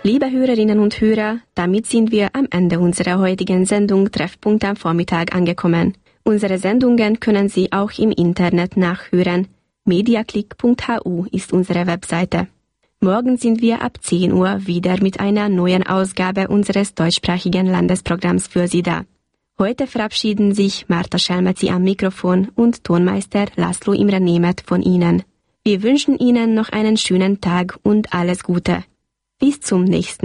Liebe Hörerinnen und Hörer, damit sind wir am Ende unserer heutigen Sendung Treffpunkt am Vormittag angekommen. Unsere Sendungen können Sie auch im Internet nachhören. mediaclick.hu ist unsere Webseite. Morgen sind wir ab 10 Uhr wieder mit einer neuen Ausgabe unseres deutschsprachigen Landesprogramms für Sie da. Heute verabschieden sich Marta Schelmetzi am Mikrofon und Tonmeister Laszlo Imre Németh von Ihnen. Wir wünschen Ihnen noch einen schönen Tag und alles Gute. Bis zum nächsten